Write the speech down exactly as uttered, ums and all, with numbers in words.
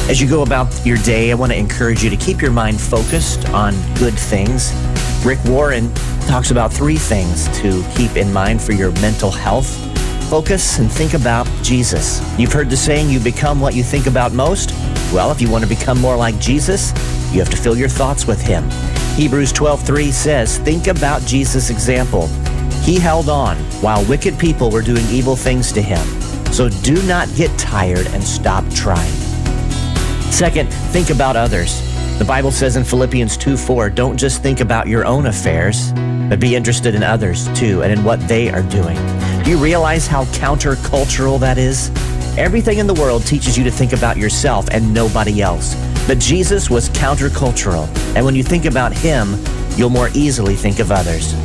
As you go about your day, I want to encourage you to keep your mind focused on good things. Rick Warren talks about three things to keep in mind for your mental health. Focus and think about Jesus. You've heard the saying, you become what you think about most. Well, if you want to become more like Jesus, you have to fill your thoughts with him. Hebrews twelve three says, think about Jesus' example. He held on while wicked people were doing evil things to him. So do not get tired and stop trying. Second, think about others. The Bible says in Philippians two four, don't just think about your own affairs, but be interested in others too and in what they are doing. Do you realize how countercultural that is? Everything in the world teaches you to think about yourself and nobody else. But Jesus was countercultural, and when you think about him, you'll more easily think of others.